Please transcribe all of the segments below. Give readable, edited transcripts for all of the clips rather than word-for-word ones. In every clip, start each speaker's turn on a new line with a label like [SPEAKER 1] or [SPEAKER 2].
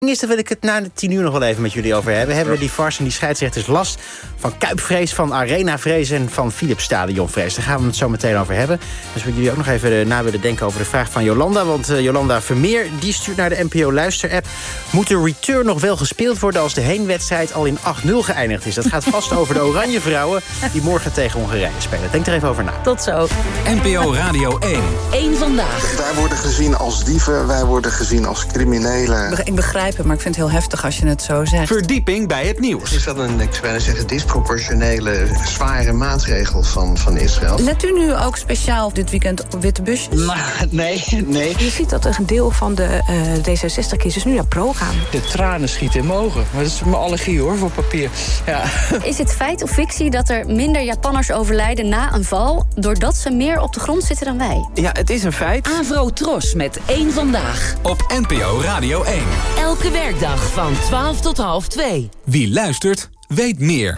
[SPEAKER 1] Is, daar wil ik het na de 10 uur nog wel even met jullie over hebben. Hebben die VARs en die scheidsrechters last van kuipvrees, van arenavrees en van Philips Stadionvrees? Daar gaan we het zo meteen over hebben. Dus wil jullie ook nog even na willen denken over de vraag van Jolanda. Want Jolanda Vermeer die stuurt naar de NPO Luister-app. Moet de return nog wel gespeeld worden als de heenwedstrijd al in 8-0 geëindigd is? Dat gaat vast over de Oranje Vrouwen die morgen tegen Hongarije spelen. Denk er even over na.
[SPEAKER 2] Tot zo.
[SPEAKER 3] NPO Radio 1.
[SPEAKER 2] Eén vandaag.
[SPEAKER 4] Wij worden gezien als dieven, wij worden gezien als criminelen.
[SPEAKER 5] Ik begrijp het, maar ik vind het heel heftig als je het zo zegt.
[SPEAKER 3] Verdieping bij het nieuws.
[SPEAKER 6] Is dat een, ik zou bijna zeggen, disproportionele, zware maatregel van Israël?
[SPEAKER 5] Let u nu ook speciaal dit weekend op witte busjes?
[SPEAKER 6] Nee.
[SPEAKER 5] Je ziet dat een deel van de D66-kiezers nu naar pro gaan.
[SPEAKER 7] De tranen schieten in mijn ogen. Maar dat is mijn allergie hoor, voor papier. Ja.
[SPEAKER 8] Is het feit of fictie dat er minder Japanners overlijden na een val doordat ze meer op de grond zitten dan wij?
[SPEAKER 7] Ja, het is een feit.
[SPEAKER 2] Avro Tros met Eén vandaag.
[SPEAKER 3] Op NPO Radio 1.
[SPEAKER 2] Elke werkdag van 12 tot half 2.
[SPEAKER 3] Wie luistert, weet meer.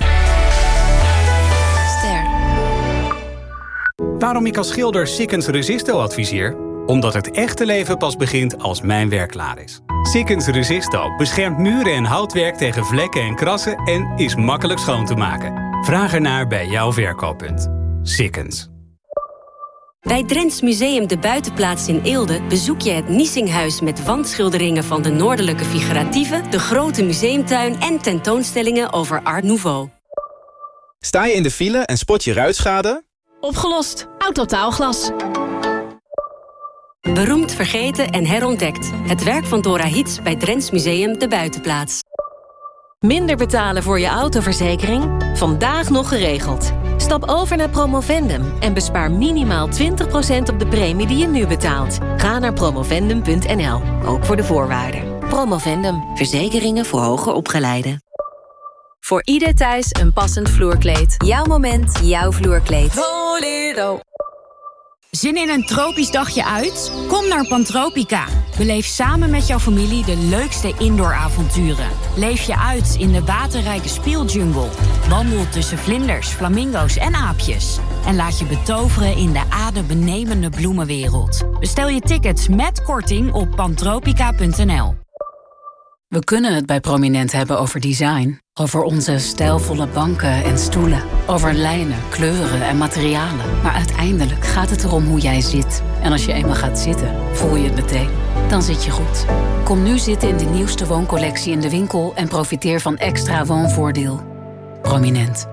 [SPEAKER 8] Ster.
[SPEAKER 9] Waarom ik als schilder Sikkens Resisto adviseer? Omdat het echte leven pas begint als mijn werk klaar is. Sikkens Resisto beschermt muren en houtwerk tegen vlekken en krassen en is makkelijk schoon te maken. Vraag ernaar bij jouw verkooppunt. Sikkens.
[SPEAKER 10] Bij Drents Museum de Buitenplaats in Eelde bezoek je het Niesinghuis met wandschilderingen van de Noordelijke Figuratieve, de grote museumtuin en tentoonstellingen over Art Nouveau.
[SPEAKER 11] Sta je in de file en spot je ruitschade?
[SPEAKER 2] Opgelost. Autotaalglas.
[SPEAKER 10] Beroemd, vergeten en herontdekt. Het werk van Dora Hiets bij Drents Museum de Buitenplaats.
[SPEAKER 12] Minder betalen voor je autoverzekering? Vandaag nog geregeld. Stap over naar Promovendum en bespaar minimaal 20% op de premie die je nu betaalt. Ga naar promovendum.nl, ook voor de voorwaarden. Promovendum, verzekeringen voor hoger opgeleiden.
[SPEAKER 13] Voor ieder thuis een passend vloerkleed. Jouw moment, jouw vloerkleed.
[SPEAKER 14] Volero. Zin in een tropisch dagje uit? Kom naar Pantropica. Beleef samen met jouw familie de leukste indooravonturen. Leef je uit in de waterrijke speeljungle. Wandel tussen vlinders, flamingo's en aapjes. En laat je betoveren in de adembenemende bloemenwereld. Bestel je tickets met korting op pantropica.nl.
[SPEAKER 5] We kunnen het bij Prominent hebben over design. Over onze stijlvolle banken en stoelen. Over lijnen, kleuren en materialen. Maar uiteindelijk gaat het erom hoe jij zit. En als je eenmaal gaat zitten, voel je het meteen. Dan zit je goed. Kom nu zitten in de nieuwste wooncollectie in de winkel en profiteer van extra woonvoordeel. Prominent.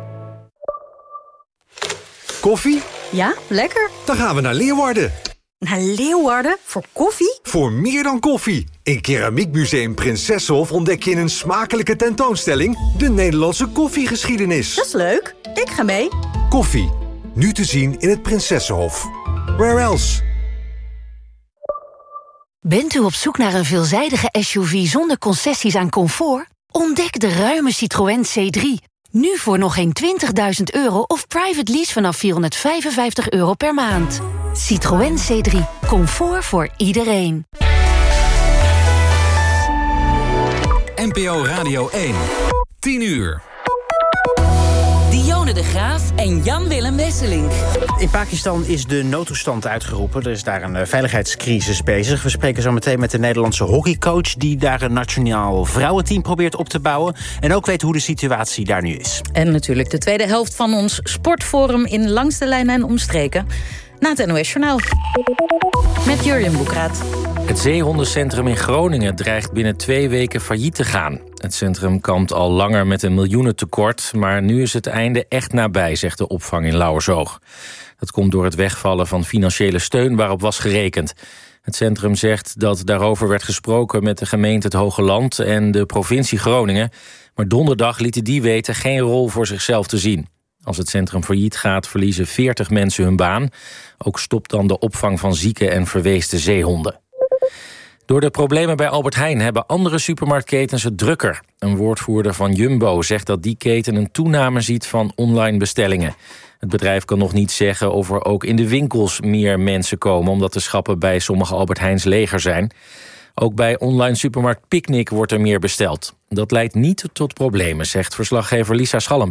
[SPEAKER 15] Koffie?
[SPEAKER 16] Ja, lekker.
[SPEAKER 15] Dan gaan we naar Leeuwarden.
[SPEAKER 16] Naar Leeuwarden? Voor koffie?
[SPEAKER 15] Voor meer dan koffie. In Keramiekmuseum Prinsessenhof ontdek je in een smakelijke tentoonstelling de Nederlandse koffiegeschiedenis.
[SPEAKER 16] Dat is leuk. Ik ga mee.
[SPEAKER 15] Koffie. Nu te zien in het Prinsessenhof. Where else?
[SPEAKER 17] Bent u op zoek naar een veelzijdige SUV zonder concessies aan comfort? Ontdek de ruime Citroën C3. Nu voor nog geen €20.000 of private lease vanaf €455 per maand. Citroën C3. Comfort voor iedereen.
[SPEAKER 3] NPO Radio 1. 10 uur.
[SPEAKER 2] Dionne de Graaf en Jan-Willem Wesseling.
[SPEAKER 1] In Pakistan is de noodtoestand uitgeroepen. Er is daar een veiligheidscrisis bezig. We spreken zo meteen met de Nederlandse hockeycoach die daar een nationaal vrouwenteam probeert op te bouwen. En ook weet hoe de situatie daar nu is.
[SPEAKER 2] En natuurlijk de tweede helft van ons sportforum in Langs de Lijn en Omstreken. Na het NOS-journaal. Met Jurjen Boekraat.
[SPEAKER 18] Het zeehondencentrum in Groningen dreigt binnen 2 weken failliet te gaan. Het centrum kampt al langer met een miljoenentekort, maar nu is het einde echt nabij, zegt de opvang in Lauwersoog. Dat komt door het wegvallen van financiële steun waarop was gerekend. Het centrum zegt dat daarover werd gesproken met de gemeente Het Hogeland en de provincie Groningen. Maar donderdag lieten die weten geen rol voor zichzelf te zien. Als het centrum failliet gaat, verliezen 40 mensen hun baan. Ook stopt dan de opvang van zieke en verweesde zeehonden. Door de problemen bij Albert Heijn hebben andere supermarktketens het drukker. Een woordvoerder van Jumbo zegt dat die keten een toename ziet van online bestellingen. Het bedrijf kan nog niet zeggen of er ook in de winkels meer mensen komen, omdat de schappen bij sommige Albert Heijns leger zijn. Ook bij online supermarkt Picnic wordt er meer besteld. Dat leidt niet tot problemen, zegt verslaggever Lisa Schallenberg.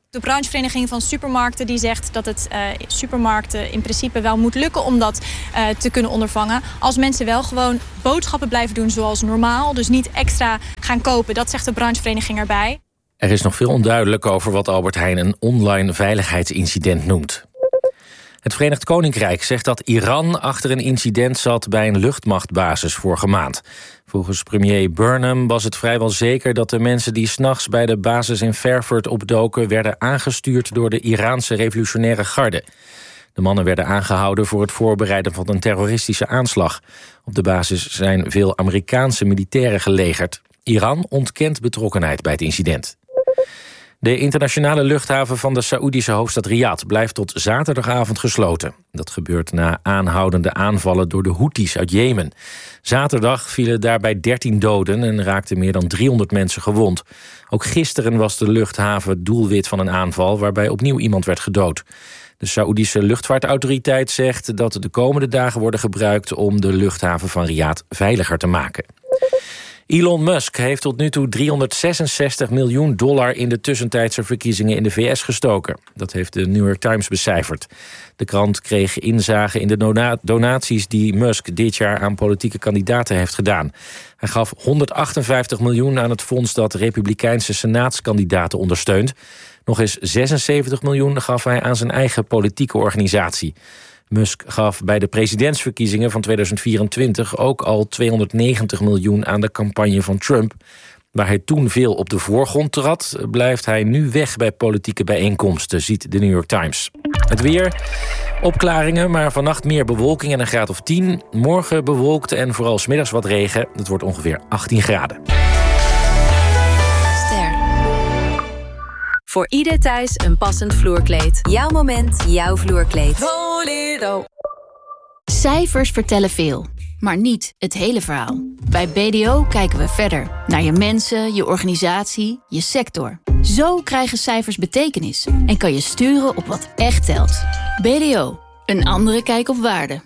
[SPEAKER 19] De branchevereniging van supermarkten die zegt dat het supermarkten in principe wel moet lukken om dat te kunnen ondervangen. Als mensen wel gewoon boodschappen blijven doen zoals normaal. Dus niet extra gaan kopen. Dat zegt de branchevereniging erbij.
[SPEAKER 18] Er is nog veel onduidelijk over wat Albert Heijn een online veiligheidsincident noemt. Het Verenigd Koninkrijk zegt dat Iran achter een incident zat bij een luchtmachtbasis vorige maand. Volgens premier Burnham was het vrijwel zeker dat de mensen die 's nachts bij de basis in Fairford opdoken werden aangestuurd door de Iraanse revolutionaire garde. De mannen werden aangehouden voor het voorbereiden van een terroristische aanslag. Op de basis zijn veel Amerikaanse militairen gelegerd. Iran ontkent betrokkenheid bij het incident. De internationale luchthaven van de Saoedische hoofdstad Riyadh blijft tot zaterdagavond gesloten. Dat gebeurt na aanhoudende aanvallen door de Houthis uit Jemen. Zaterdag vielen daarbij 13 doden en raakten meer dan 300 mensen gewond. Ook gisteren was de luchthaven doelwit van een aanval waarbij opnieuw iemand werd gedood. De Saoedische luchtvaartautoriteit zegt dat de komende dagen worden gebruikt om de luchthaven van Riyadh veiliger te maken. Elon Musk heeft tot nu toe $366 miljoen in de tussentijdse verkiezingen in de VS gestoken. Dat heeft de New York Times becijferd. De krant kreeg inzage in de donaties die Musk dit jaar aan politieke kandidaten heeft gedaan. Hij gaf $158 miljoen aan het fonds dat republikeinse senaatskandidaten ondersteunt. Nog eens $76 miljoen gaf hij aan zijn eigen politieke organisatie. Musk gaf bij de presidentsverkiezingen van 2024 ook al $290 miljoen aan de campagne van Trump. Waar hij toen veel op de voorgrond trad, blijft hij nu weg bij politieke bijeenkomsten, ziet de New York Times. Het weer, opklaringen, maar vannacht meer bewolking en een graad of 10. Morgen bewolkt en vooral 's middags wat regen. Het wordt ongeveer 18 graden.
[SPEAKER 13] Voor ieder thuis een passend vloerkleed. Jouw moment, jouw vloerkleed.
[SPEAKER 20] Voledo. Cijfers vertellen veel, maar niet het hele verhaal. Bij BDO kijken we verder. Naar je mensen, je organisatie, je sector. Zo krijgen cijfers betekenis en kan je sturen op wat echt telt. BDO, een andere kijk op waarde.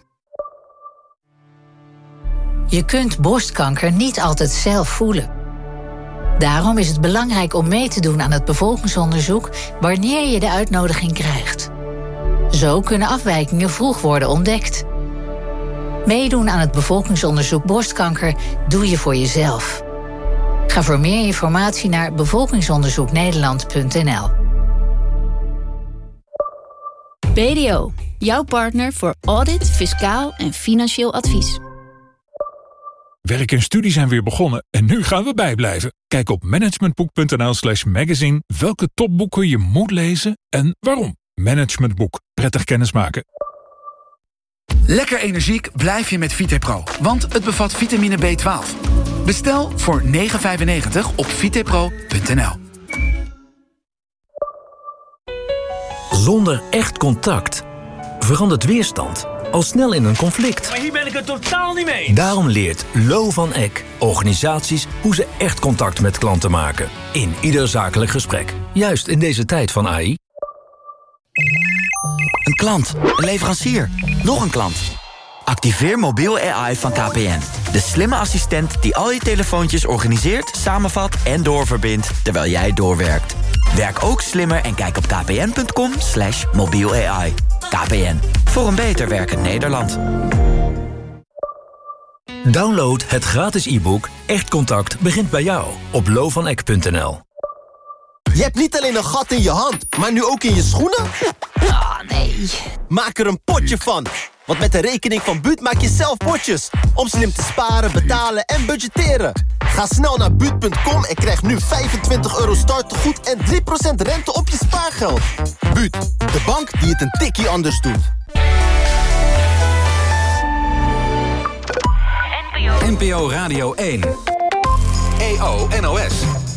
[SPEAKER 21] Je kunt borstkanker niet altijd zelf voelen. Daarom is het belangrijk om mee te doen aan het bevolkingsonderzoek wanneer je de uitnodiging krijgt. Zo kunnen afwijkingen vroeg worden ontdekt. Meedoen aan het bevolkingsonderzoek borstkanker doe je voor jezelf. Ga voor meer informatie naar bevolkingsonderzoeknederland.nl.
[SPEAKER 20] BDO, jouw partner voor audit, fiscaal en financieel advies.
[SPEAKER 22] Werk en studie zijn weer begonnen en nu gaan we bijblijven. Kijk op managementboek.nl/magazine welke topboeken je moet lezen en waarom. Managementboek. Prettig kennismaken.
[SPEAKER 23] Lekker energiek blijf je met VitePro, want het bevat vitamine B12. Bestel voor €9,95 op vitepro.nl.
[SPEAKER 24] Zonder echt contact verandert weerstand al snel in een conflict.
[SPEAKER 25] Maar hier ben ik het totaal niet mee.
[SPEAKER 24] Daarom leert Lo van Eck organisaties hoe ze echt contact met klanten maken. In ieder zakelijk gesprek. Juist in deze tijd van AI.
[SPEAKER 26] Een klant, een leverancier, nog een klant. Activeer mobiel AI van KPN. De slimme assistent die al je telefoontjes organiseert, samenvat en doorverbindt terwijl jij doorwerkt. Werk ook slimmer en kijk op kpn.com/mobiel AI. KPN, voor een beter werkend Nederland.
[SPEAKER 24] Download het gratis e-book Echt Contact begint bij jou op lovaneck.nl.
[SPEAKER 27] Je hebt niet alleen een gat in je hand, maar nu ook in je schoenen? Ah, nee. Maak er een potje van. Want met de rekening van Buut maak je zelf potjes. Om slim te sparen, betalen en budgetteren. Ga snel naar Buut.com en krijg nu €25 startegoed en 3% rente op je spaargeld. Buut, de bank die het een tikkie anders doet.
[SPEAKER 3] NPO Radio 1. EO NOS.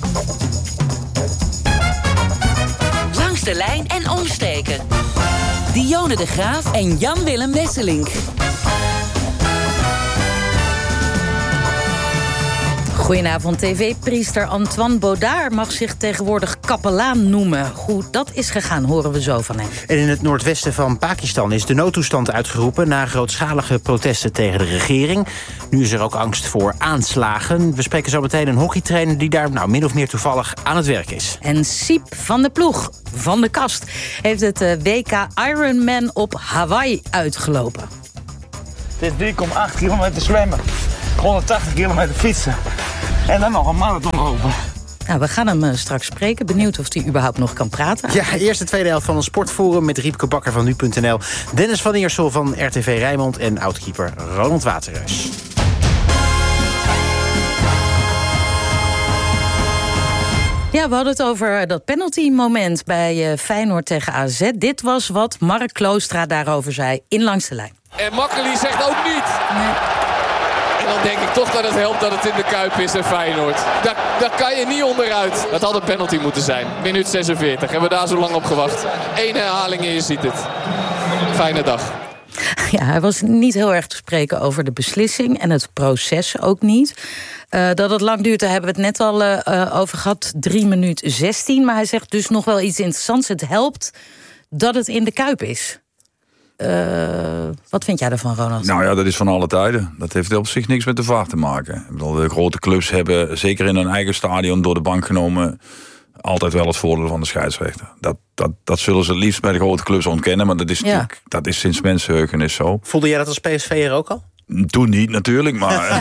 [SPEAKER 28] Langs de lijn en omstreken. Dionne de Graaf en Jan-Willem Wesselink.
[SPEAKER 2] Goedenavond, tv-priester Antoine Baudard mag zich tegenwoordig kapelaan noemen. Hoe dat is gegaan, horen we zo van hem.
[SPEAKER 1] En in het noordwesten van Pakistan is de noodtoestand uitgeroepen na grootschalige protesten tegen de regering. Nu is er ook angst voor aanslagen. We spreken zo meteen een hockeytrainer die daar min of meer toevallig aan het werk is.
[SPEAKER 2] En Siep van de Ploeg, van de Kast, heeft het WK Ironman op Hawaii uitgelopen.
[SPEAKER 25] Het is 3,8 kilometer zwemmen, 180 kilometer fietsen en dan nog een marathon lopen.
[SPEAKER 2] Nou, we gaan hem straks spreken. Benieuwd of hij überhaupt nog kan praten.
[SPEAKER 1] Ja, eerst de tweede helft van een sportforum met Riepke Bakker van nu.nl... Dennis van Eersel van RTV Rijnmond en oudkeeper Ronald Waterreus.
[SPEAKER 2] Ja, we hadden het over dat penalty-moment bij Feyenoord tegen AZ. Dit was wat Mark Kloostra daarover zei in Langs de Lijn.
[SPEAKER 4] En Makkely zegt ook niet. Nee. En dan denk ik toch dat het helpt dat het in de Kuip is en Feyenoord. Daar kan je niet onderuit. Dat had een penalty moeten zijn. Minuut 46. Hebben we daar zo lang op gewacht. 1 herhaling en je ziet het. Fijne dag.
[SPEAKER 2] Ja, hij was niet heel erg te spreken over de beslissing en het proces ook niet. Dat het lang duurt, daar hebben we het net al over gehad. 3 minuten 16. Maar hij zegt dus nog wel iets interessants. Het helpt dat het in de Kuip is. Wat vind jij daarvan, Ronald?
[SPEAKER 6] Nou ja, dat is van alle tijden. Dat heeft op zich niks met de VAR te maken. Ik bedoel, de grote clubs hebben, zeker in hun eigen stadion door de bank genomen, altijd wel het voordeel van de scheidsrechter. Dat zullen ze het liefst bij de grote clubs ontkennen, maar dat is natuurlijk, dat is sinds mensenheugenis zo.
[SPEAKER 1] Voelde jij dat als PSV'er ook al?
[SPEAKER 6] Toen niet natuurlijk, maar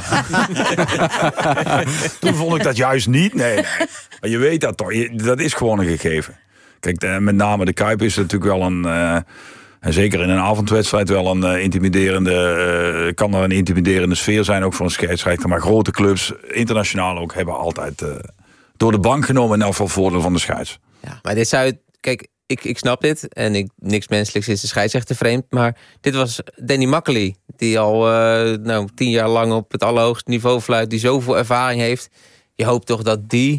[SPEAKER 6] toen vond ik dat juist niet. Nee. Maar je weet dat toch, dat is gewoon een gegeven. Kijk, met name de Kuip is natuurlijk wel een, en zeker in een avondwedstrijd wel een intimiderende, kan er een intimiderende sfeer zijn, ook voor een scheidsrechter. Maar grote clubs, internationaal ook, hebben altijd door de bank genomen in elk geval voordeel van de scheids.
[SPEAKER 7] Ja, maar dit zou, kijk, ik snap dit en niks menselijks is de scheidsrechter vreemd, maar dit was Danny Makkely, die al 10 jaar lang op het allerhoogste niveau fluit, die zoveel ervaring heeft. Je hoopt toch dat die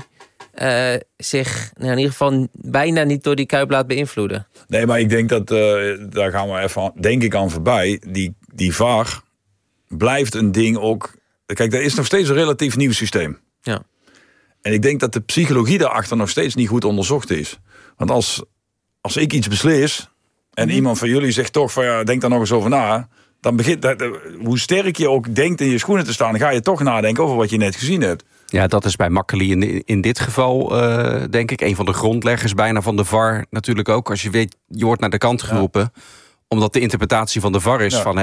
[SPEAKER 7] zich in ieder geval bijna niet door die Kuip laat beïnvloeden.
[SPEAKER 6] Nee, maar ik denk dat, daar gaan we even denk ik aan voorbij. Die VAR blijft een ding ook. Kijk, dat is nog steeds een relatief nieuw systeem.
[SPEAKER 7] Ja.
[SPEAKER 6] En ik denk dat de psychologie daarachter nog steeds niet goed onderzocht is. Want als ik iets beslis en iemand van jullie zegt toch van ja, denk daar nog eens over na, dan begint dat, hoe sterk je ook denkt in je schoenen te staan, dan ga je toch nadenken over wat je net gezien hebt.
[SPEAKER 8] Ja, dat is bij Makkely in dit geval, denk ik, een van de grondleggers bijna van de VAR natuurlijk ook. Als je weet, je wordt naar de kant geroepen, omdat de interpretatie van de VAR is van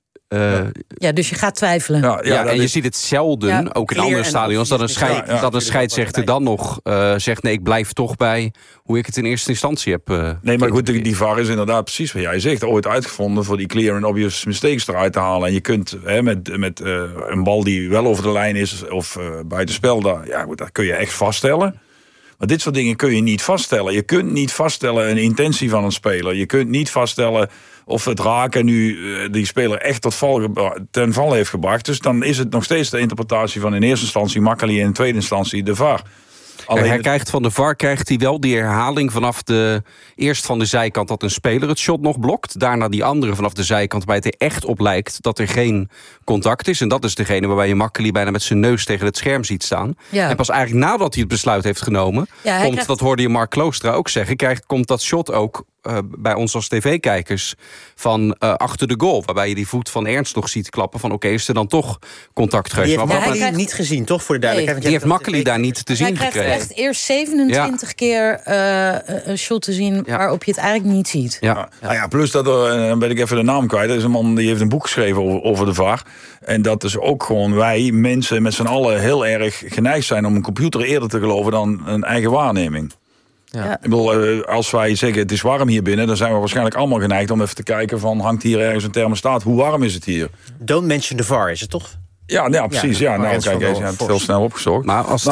[SPEAKER 2] ja, dus je gaat twijfelen.
[SPEAKER 8] En je ziet het zelden, ook in andere stadions, dat een scheidsrechter dan nog zegt, nee, ik blijf toch bij hoe ik het in eerste instantie heb.
[SPEAKER 6] Nee, maar goed, die VAR is inderdaad precies wat jij zegt, ooit uitgevonden voor die clear and obvious mistakes eruit te halen. En je kunt met een bal die wel over de lijn is of buitenspel, dat kun je echt vaststellen. Maar dit soort dingen kun je niet vaststellen. Je kunt niet vaststellen een intentie van een speler. Je kunt niet vaststellen of het raken nu die speler echt ten val heeft gebracht. Dus dan is het nog steeds de interpretatie van in eerste instantie Makkely en in tweede instantie de VAR.
[SPEAKER 8] Alleen hij krijgt van de VAR wel die herhaling vanaf eerst van de zijkant dat een speler het shot nog blokt. Daarna die andere vanaf de zijkant waarbij het er echt op lijkt dat er geen contact is. En dat is degene waarbij je Makkely bijna met zijn neus tegen het scherm ziet staan. Ja. En pas eigenlijk nadat hij het besluit heeft genomen, dat hoorde je Mark Kloostra ook zeggen, komt dat shot ook bij ons als tv-kijkers van achter de goal. Waarbij je die voet van Ernst nog ziet klappen van oké, is er dan toch contact geweest.
[SPEAKER 1] Die heeft Makkely niet gezien, toch? Voor de duidelijkheid.
[SPEAKER 8] Die heeft Makkely daar niet te zien gekregen.
[SPEAKER 2] Hij krijgt echt eerst 27 keer een shot te zien waarop je het eigenlijk niet ziet.
[SPEAKER 6] Ja. Nou ja, plus dat dan ben ik even de naam kwijt. Er is een man die heeft een boek geschreven over de VAR. En dat is ook gewoon wij mensen met z'n allen heel erg geneigd zijn om een computer eerder te geloven dan een eigen waarneming. Ja. Ik bedoel, als wij zeggen het is warm hier binnen, dan zijn we waarschijnlijk allemaal geneigd om even te kijken van hangt hier ergens een thermostaat? Hoe warm is het hier?
[SPEAKER 1] Don't mention the VAR, is het toch?
[SPEAKER 6] Ja, precies. Ja, nou, kijk, je hebt het heel snel opgezocht.
[SPEAKER 8] Maar als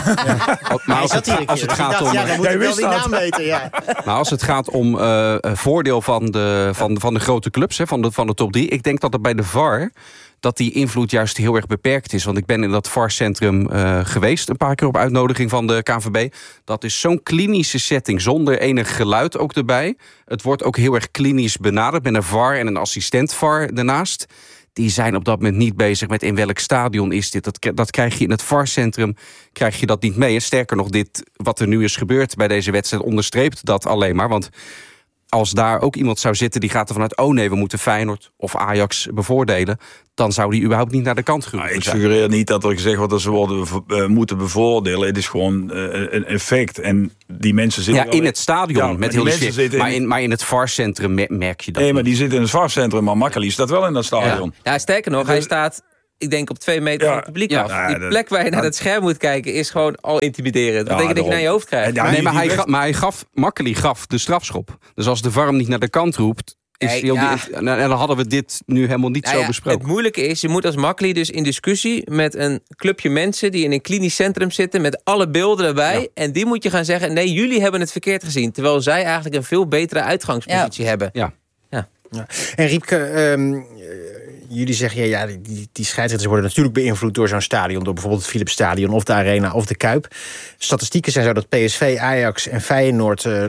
[SPEAKER 8] het gaat om,
[SPEAKER 1] dan moet ik wel die naam weten. Ja.
[SPEAKER 8] Maar als het gaat om voordeel van de grote clubs, van de top 3, ik denk dat er bij de VAR dat die invloed juist heel erg beperkt is. Want ik ben in dat VAR-centrum geweest, een paar keer op uitnodiging van de KNVB. Dat is zo'n klinische setting, zonder enig geluid ook erbij. Het wordt ook heel erg klinisch benaderd met een VAR en een assistent VAR daarnaast. die zijn op dat moment niet bezig met in welk stadion is dit. Dat krijg je in het VAR-centrum, krijg je dat niet mee. En sterker nog, wat er nu is gebeurd bij deze wedstrijd onderstreept dat alleen maar. Want als daar ook iemand zou zitten die gaat ervan uit... we moeten Feyenoord of Ajax bevoordelen... dan zou die überhaupt niet naar de kant geroepen zijn.
[SPEAKER 6] Ik suggereer niet dat er gezegd wordt dat ze moeten bevoordelen. Het is gewoon een effect. En die mensen zitten...
[SPEAKER 8] Ja, in het stadion. Met heel maar in het VAR-centrum merk je dat.
[SPEAKER 6] Nee, maar die zitten in het VAR-centrum. Maar Makkeli staat wel in dat stadion.
[SPEAKER 7] Ja, sterker nog, hij staat... Ik denk op 2 meter van het publiek af. Die plek waar je naar het scherm moet kijken is gewoon al intimiderend. Dat betekent dat je naar je hoofd krijgt.
[SPEAKER 8] Makkeli gaf de strafschop. Dus als de VAR hem niet naar de kant roept... En dan hadden we dit nu helemaal niet zo besproken.
[SPEAKER 7] Het moeilijke is, je moet als Makkeli dus in discussie... met een clubje mensen die in een klinisch centrum zitten... met alle beelden erbij. Ja. En die moet je gaan zeggen... nee, jullie hebben het verkeerd gezien. Terwijl zij eigenlijk een veel betere uitgangspositie hebben.
[SPEAKER 8] Ja.
[SPEAKER 1] En Riepke... jullie zeggen, die scheidsrechters worden natuurlijk beïnvloed door zo'n stadion. Door bijvoorbeeld het Philipsstadion of de Arena of de Kuip. Statistieken zijn zo dat PSV, Ajax en Feyenoord 0,19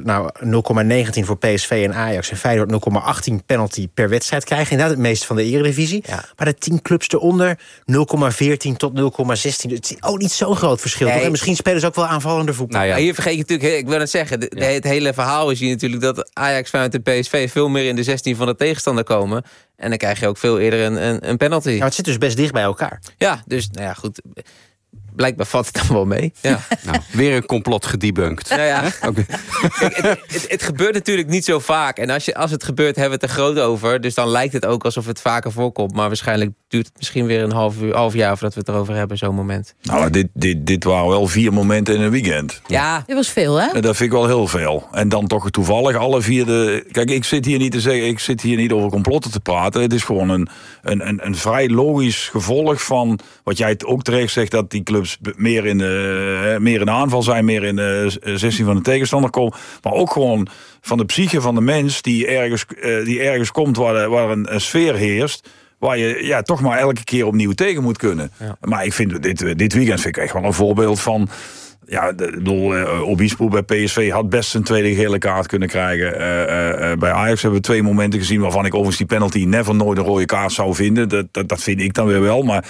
[SPEAKER 1] voor PSV en Ajax en Feyenoord 0,18 penalty per wedstrijd krijgen. Inderdaad het meeste van de Eredivisie. Ja. Maar de 10 clubs eronder 0,14 tot 0,16. Het is ook niet zo'n groot verschil. Nee. Misschien spelen ze ook wel aanvallende voetbal.
[SPEAKER 7] Nou ja. Hier vergeet je natuurlijk, ik wil het zeggen, het hele verhaal is hier natuurlijk dat Ajax, Feyenoord en PSV veel meer in de 16 van de tegenstander komen. En dan krijg je ook veel eerder een penalty.
[SPEAKER 1] Ja, het zit dus best dicht bij elkaar.
[SPEAKER 7] Ja, dus goed. Blijkbaar valt het dan wel mee. Ja.
[SPEAKER 8] Weer een complot gedebunked.
[SPEAKER 7] Nou ja. Okay. Kijk, het gebeurt natuurlijk niet zo vaak. En als het gebeurt, hebben we het er groot over. Dus dan lijkt het ook alsof het vaker voorkomt. Maar waarschijnlijk duurt het misschien weer een half jaar... voordat we het erover hebben, zo'n moment.
[SPEAKER 6] Nou, dit waren wel 4 momenten in een weekend.
[SPEAKER 7] Ja.
[SPEAKER 2] Dit was veel, hè?
[SPEAKER 6] Dat vind ik wel heel veel. En dan toch toevallig alle 4... Kijk, ik zit hier niet te zeggen... ik zit hier niet over complotten te praten. Het is gewoon een vrij logisch gevolg van... wat jij ook terecht zegt, dat die clubs meer in de aanval zijn, meer in de 16 van de tegenstander komen, maar ook gewoon van de psyche van de mens die ergens komt waar een sfeer heerst, waar je toch maar elke keer opnieuw tegen moet kunnen. Ja. Maar ik vind dit weekend vind ik echt wel een voorbeeld van. Ja, Obispo bij PSV had best zijn tweede gele kaart kunnen krijgen. Bij Ajax hebben we 2 momenten gezien waarvan ik overigens die penalty never nooit een rode kaart zou vinden. Dat vind ik dan weer wel. Maar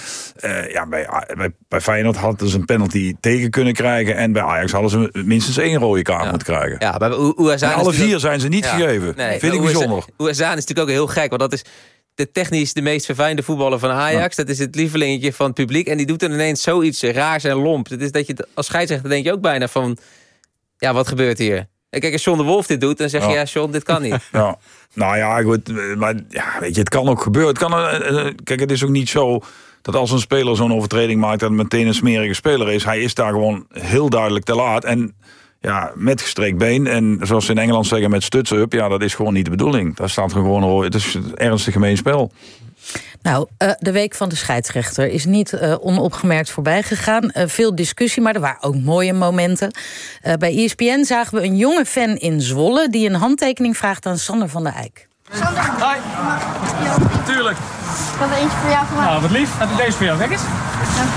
[SPEAKER 6] bij Feyenoord hadden ze een penalty tegen kunnen krijgen. En bij Ajax hadden ze minstens 1 rode kaart moeten krijgen.
[SPEAKER 7] Ja, bij USA
[SPEAKER 6] alle 4 zijn ze niet gegeven. Nee, vind ik bijzonder.
[SPEAKER 7] USA is natuurlijk ook heel gek, want dat is technisch de meest verfijnde voetballer van Ajax. Ja. Dat is het lievelingetje van het publiek. En die doet dan ineens zoiets raars en lomp. Dat is dat je als scheidsrechter denk je ook bijna van... ja, wat gebeurt hier? En kijk, als John de Wolf dit doet, dan zeg je... ja, John, dit kan niet.
[SPEAKER 6] Ja. Nou ja, goed. Maar weet je, het kan ook gebeuren. Kijk, het is ook niet zo dat als een speler zo'n overtreding maakt... dat het meteen een smerige speler is. Hij is daar gewoon heel duidelijk te laat. En ja, met gestrekt been. En zoals ze in Engeland zeggen, met stuts-up. Ja, dat is gewoon niet de bedoeling. Daar staat gewoon het is een ernstig gemeen spel.
[SPEAKER 2] Nou, de week van de scheidsrechter is niet onopgemerkt voorbij gegaan. Veel discussie, maar er waren ook mooie momenten. Bij ESPN zagen we een jonge fan in Zwolle die een handtekening vraagt aan Sander van der Eyck.
[SPEAKER 5] Sander, hoi. Tuurlijk.
[SPEAKER 9] Ik had er eentje voor jou gemaakt.
[SPEAKER 5] Nou, wat lief. Heb ik deze voor jou? Kijk eens.
[SPEAKER 9] Dank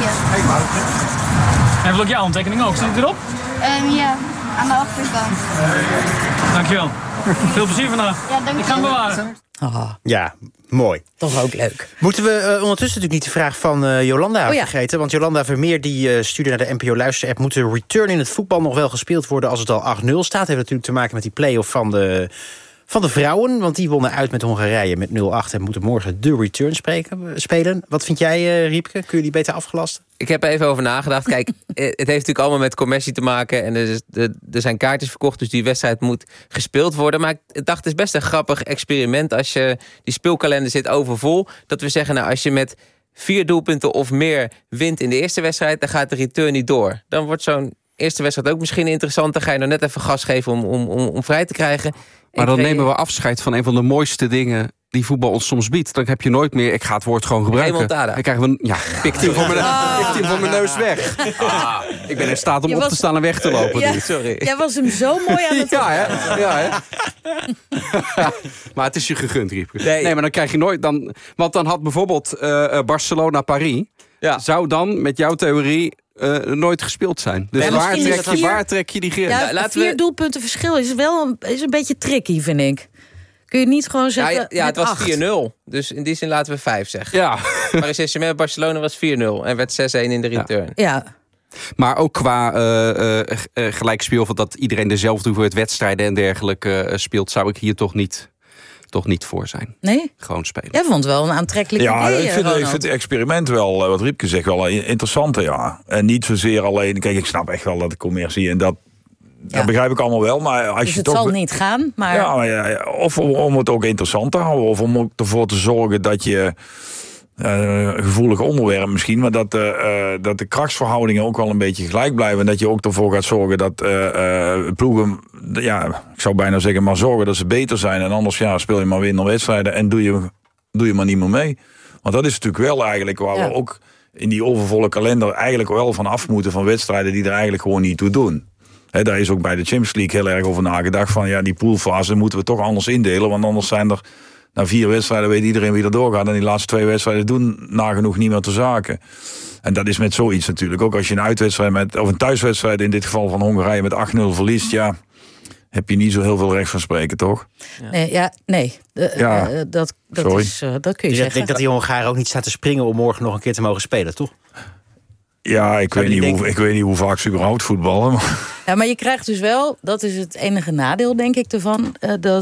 [SPEAKER 9] je.
[SPEAKER 5] En wil ik jouw handtekening ook? Zit het erop?
[SPEAKER 9] Ja, aan de achterkant.
[SPEAKER 5] Dankjewel. Veel plezier vandaag.
[SPEAKER 9] Ja, dank
[SPEAKER 5] ik ga hem bewaren.
[SPEAKER 1] Ja, mooi.
[SPEAKER 2] Toch ook leuk.
[SPEAKER 1] Moeten we ondertussen natuurlijk niet de vraag van Jolanda vergeten. Want Jolanda Vermeer die stuurde naar de NPO Luister-app... moet de return in het voetbal nog wel gespeeld worden als het al 8-0 staat? Heeft natuurlijk te maken met die play-off van de vrouwen. Want die wonnen uit met Hongarije met 0-8... en moeten morgen de return spelen. Wat vind jij, Riepke? Kun je die beter afgelasten?
[SPEAKER 7] Ik heb er even over nagedacht. Kijk, het heeft natuurlijk allemaal met commercie te maken. En er zijn kaartjes verkocht, dus die wedstrijd moet gespeeld worden. Maar ik dacht, het is best een grappig experiment... als je die speelkalender zit overvol. Dat we zeggen, nou, als je met 4 doelpunten of meer wint in de eerste wedstrijd... dan gaat de return niet door. Dan wordt zo'n eerste wedstrijd ook misschien interessant. Dan ga je nog net even gas geven om vrij te krijgen.
[SPEAKER 8] Maar dan nemen we afscheid van een van de mooiste dingen die voetbal ons soms biedt. Dan heb je nooit meer, ik ga het woord gewoon gebruiken. Dan krijgen we pik die voor mijn neus weg. Ik ben in staat om op te staan en weg te lopen.
[SPEAKER 2] Ja,
[SPEAKER 7] sorry.
[SPEAKER 2] Jij was hem zo mooi aan het
[SPEAKER 8] Ja, hè? Maar het is je gegund, Riepke. Nee, maar dan krijg je nooit... Want dan had bijvoorbeeld Barcelona-Paris... zou dan, met jouw theorie... nooit gespeeld zijn. Dus waar trek je die grens?
[SPEAKER 2] Ja, 4 doelpunten verschil is wel een beetje tricky, vind ik. Kun je niet gewoon zeggen...
[SPEAKER 7] Ja, het was 4-0. Dus in die zin laten we 5 zeggen.
[SPEAKER 8] Ja.
[SPEAKER 7] Paris Saint-Germain Barcelona was 4-0. En werd 6-1 in de return.
[SPEAKER 2] Ja.
[SPEAKER 8] Maar ook qua gelijkspel, van dat iedereen dezelfde hoeveelheid wedstrijden en dergelijke speelt, zou ik hier toch niet voor zijn.
[SPEAKER 2] Nee?
[SPEAKER 8] Gewoon spelen.
[SPEAKER 2] Jij vond het wel een aantrekkelijk idee,
[SPEAKER 6] ik vind het experiment wel, wat Riepke zegt, wel interessanter, ja. En niet zozeer alleen... Kijk, ik snap echt wel dat de commercie en dat begrijp ik allemaal wel. Maar als
[SPEAKER 2] dus
[SPEAKER 6] je
[SPEAKER 2] het
[SPEAKER 6] toch
[SPEAKER 2] zal niet gaan, maar...
[SPEAKER 6] Ja, of om het ook interessant te houden, of om ook ervoor te zorgen dat je... gevoelig onderwerp misschien, maar dat de krachtsverhoudingen ook wel een beetje gelijk blijven. En dat je ook ervoor gaat zorgen dat ploegen, ik zou bijna zeggen, maar zorgen dat ze beter zijn. En anders speel je maar minder wedstrijden en doe je maar niet meer mee. Want dat is natuurlijk wel eigenlijk waar we ook in die overvolle kalender eigenlijk wel van af moeten, van wedstrijden die er eigenlijk gewoon niet toe doen. Daar is ook bij de Champions League heel erg over nagedacht van die poolfase moeten we toch anders indelen, want anders zijn er na 4 wedstrijden weet iedereen wie er doorgaat. En die laatste 2 wedstrijden doen nagenoeg niet meer te zaken. En dat is met zoiets natuurlijk. Ook als je een uitwedstrijd of een thuiswedstrijd in dit geval van Hongarije met 8-0 verliest, heb je niet zo heel veel recht van spreken, toch?
[SPEAKER 2] Nee. Dat kun je zeggen.
[SPEAKER 1] Ik denk dat die Hongaren ook niet staat te springen om morgen nog een keer te mogen spelen, toch?
[SPEAKER 6] Ja, ik weet niet hoe vaak ze überhaupt voetballen.
[SPEAKER 2] Ja, maar je krijgt dus wel, dat is het enige nadeel, denk ik, ervan, dat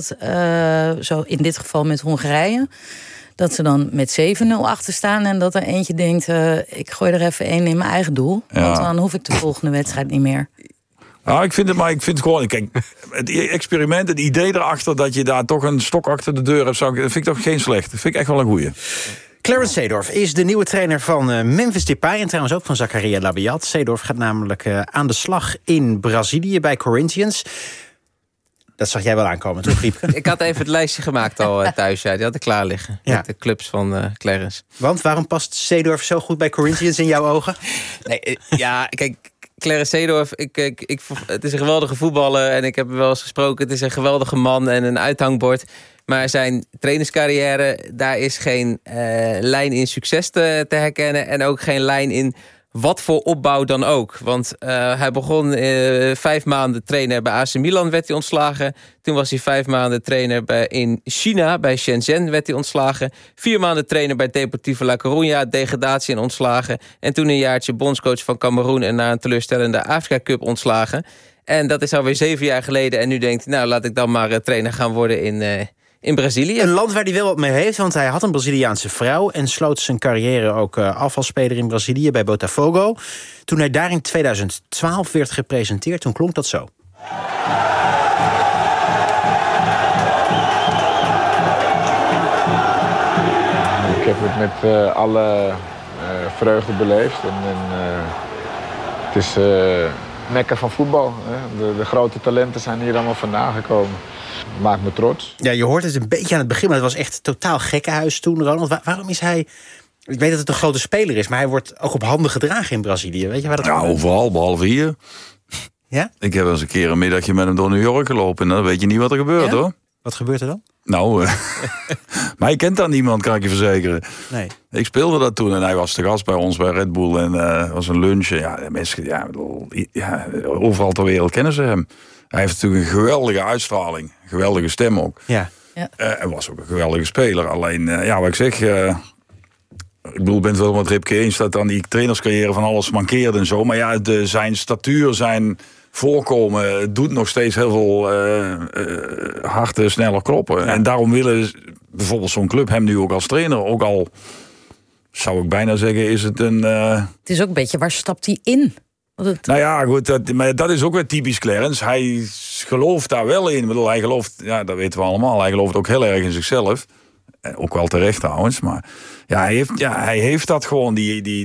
[SPEAKER 2] zo in dit geval met Hongarije, dat ze dan met 7-0 achter staan en dat er eentje denkt, ik gooi er even 1 in mijn eigen doel. Want dan hoef ik de volgende wedstrijd niet meer.
[SPEAKER 6] Nou, ik vind het gewoon... Kijk, het experiment, het idee erachter dat je daar toch een stok achter de deur hebt, vind ik toch geen slecht. Dat vind ik echt wel een goeie.
[SPEAKER 1] Clarence Seedorf is de nieuwe trainer van Memphis Depay en trouwens ook van Zakaria Labiat. Seedorf gaat namelijk aan de slag in Brazilië bij Corinthians. Dat zag jij wel aankomen, toch, Riepke?
[SPEAKER 7] Ik had even het lijstje gemaakt al thuis. Die had ik klaar liggen. Ja. Met de clubs van Clarence.
[SPEAKER 1] Want waarom past Seedorf zo goed bij Corinthians in jouw ogen?
[SPEAKER 7] Nee, kijk, Clarence Seedorf, het is een geweldige voetballer en ik heb hem wel eens gesproken. Het is een geweldige man en een uithangbord. Maar zijn trainerscarrière, daar is geen lijn in succes te herkennen. En ook geen lijn in wat voor opbouw dan ook. Want hij begon 5 maanden trainer bij AC Milan, werd hij ontslagen. Toen was hij 5 maanden trainer in China, bij Shenzhen werd hij ontslagen. 4 maanden trainer bij Deportivo La Coruña, degradatie en ontslagen. En toen een jaartje bondscoach van Cameroen en na een teleurstellende Afrika Cup ontslagen. En dat is alweer 7 jaar geleden. En nu denkt hij, laat ik dan maar trainer gaan worden in Brazilië.
[SPEAKER 1] Een land waar hij wel wat mee heeft, want hij had een Braziliaanse vrouw en sloot zijn carrière ook af als speler in Brazilië bij Botafogo. Toen hij daar in 2012 werd gepresenteerd, toen klonk dat zo.
[SPEAKER 10] Ik heb het met alle vreugde beleefd. Het is Mekka van voetbal. De grote talenten zijn hier allemaal vandaan gekomen. Maakt me trots.
[SPEAKER 1] Ja, je hoort het een beetje aan het begin, maar het was echt totaal gekkenhuis toen, Ronald. Waarom is hij... Ik weet dat het een grote speler is, maar hij wordt ook op handen gedragen in Brazilië. Weet je waar dat
[SPEAKER 6] komt? Overal, behalve hier.
[SPEAKER 1] Ja?
[SPEAKER 6] Ik heb eens een keer een middagje met hem door New York gelopen en dan weet je niet wat er gebeurt, hoor.
[SPEAKER 1] Wat gebeurt er dan?
[SPEAKER 6] Nou, maar je kent dan niemand, kan ik je verzekeren.
[SPEAKER 1] Nee.
[SPEAKER 6] Ik speelde dat toen en hij was te gast bij ons bij Red Bull en was een lunch. Ja, mensen, overal ter wereld kennen ze hem. Hij heeft natuurlijk een geweldige uitstraling, een geweldige stem ook.
[SPEAKER 1] Ja.
[SPEAKER 6] En was ook een geweldige speler. Alleen, wat ik zeg, ik ben het wel met Ripke eens dat aan die trainerscarrière van alles mankeerde en zo. Maar zijn statuur, zijn voorkomen doet nog steeds heel veel harten sneller kloppen. Ja. En daarom willen bijvoorbeeld zo'n club hem nu ook als trainer, ook al zou ik bijna zeggen, is het een...
[SPEAKER 2] Het is ook een beetje, waar stapt hij in?
[SPEAKER 6] Nou ja, goed, maar dat is ook weer typisch Clarence. Hij gelooft daar wel in. Ik bedoel, hij gelooft, dat weten we allemaal, hij gelooft ook heel erg in zichzelf. Ook wel terecht trouwens, maar hij heeft dat gewoon.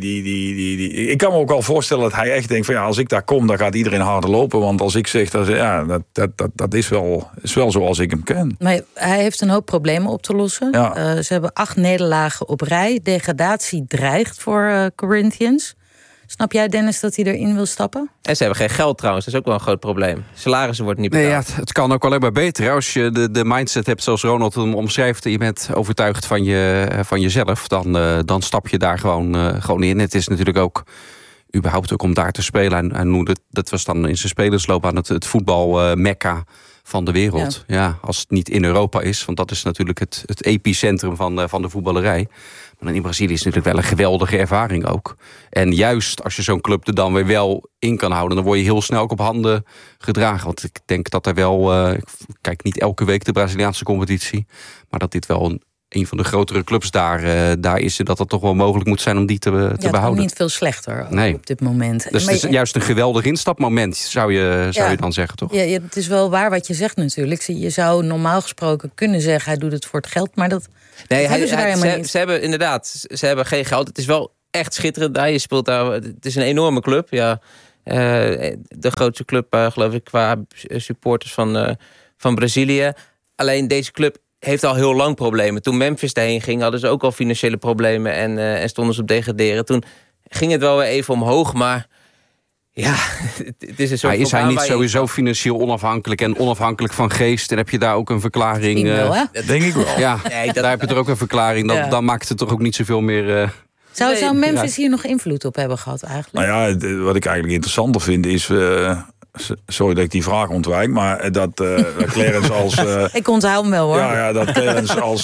[SPEAKER 6] Ik kan me ook al voorstellen dat hij echt denkt van als ik daar kom, dan gaat iedereen harder lopen. Want als ik zeg, dat is wel zoals ik hem ken.
[SPEAKER 2] Maar hij heeft een hoop problemen op te lossen.
[SPEAKER 6] Ja.
[SPEAKER 2] Ze hebben 8 nederlagen op rij. Degradatie dreigt voor Corinthians. Snap jij, Dennis, dat hij erin wil stappen?
[SPEAKER 7] En ze hebben geen geld trouwens, dat is ook wel een groot probleem. Salarissen worden niet betaald.
[SPEAKER 8] Nee, het kan ook alleen maar beter. Als je de mindset hebt zoals Ronald hem omschrijft, en je bent overtuigd van jezelf, dan stap je daar gewoon in. Het is natuurlijk ook überhaupt ook om daar te spelen. Hij noemde dat was dan in zijn spelersloop aan het voetbal Mekka van de wereld. Ja, als het niet in Europa is, want dat is natuurlijk het epicentrum van de voetballerij. Maar dan in Brazilië is het natuurlijk wel een geweldige ervaring ook. En juist als je zo'n club er dan weer wel in kan houden, dan word je heel snel ook op handen gedragen. Want ik denk dat er wel, ik kijk niet elke week de Braziliaanse competitie, maar dat dit wel een van de grotere clubs daar is, en dat het toch wel mogelijk moet zijn om die te behouden.
[SPEAKER 2] Het is niet veel slechter op dit moment.
[SPEAKER 8] Dus het is juist een geweldig instapmoment, zou je dan zeggen, toch?
[SPEAKER 2] Ja, het is wel waar wat je zegt natuurlijk. Je zou normaal gesproken kunnen zeggen, hij doet het voor het geld, maar dat hebben ze daar helemaal niet.
[SPEAKER 7] Ze hebben inderdaad, ze hebben geen geld. Het is wel echt schitterend daar. Je speelt daar. Het is een enorme club. Ja, de grootste club, geloof ik, qua supporters van Brazilië. Alleen deze club heeft al heel lang problemen. Toen Memphis daarheen ging, hadden ze ook al financiële problemen en stonden ze op degraderen. Toen ging het wel weer even omhoog, maar ja, het is een soort.
[SPEAKER 8] Is hij niet sowieso financieel onafhankelijk en onafhankelijk van geest? Dan heb je daar ook een verklaring.
[SPEAKER 6] Dat denk ik wel.
[SPEAKER 8] Ja, daar heb je er ook een verklaring. Dan maakt het toch ook niet zoveel meer.
[SPEAKER 2] Zou Memphis hier nog invloed op hebben gehad eigenlijk?
[SPEAKER 6] Nou ja, wat ik eigenlijk interessanter vind is, sorry dat ik die vraag ontwijk, maar dat Clarence als
[SPEAKER 2] ik onthoud hem wel, hoor.
[SPEAKER 6] Ja, dat Clarence als